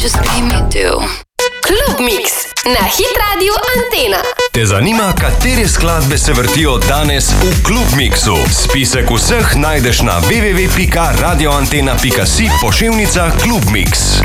Just made me do. Klub Mix na Hit Radio Antena. Te zanima, katere skladbe se vrtijo danes v Klub Mixu? Spisek vseh najdeš na www.radioantena.si /Klub Mix.